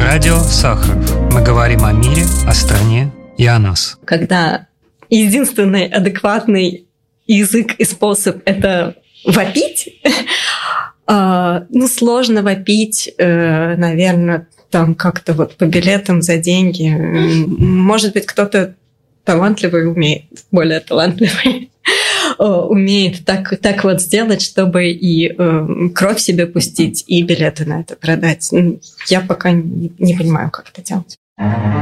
Радио Сахаров. Мы говорим о мире, о стране и о нас. Когда единственный адекватный язык и способ — это вопить, сложно вопить, наверное, там как-то вот по билетам за деньги. Может быть, кто-то талантливый умеет, более талантливый, умеет так вот сделать, чтобы и кровь себе пустить, и билеты на это продать. Я пока не понимаю, как это делать.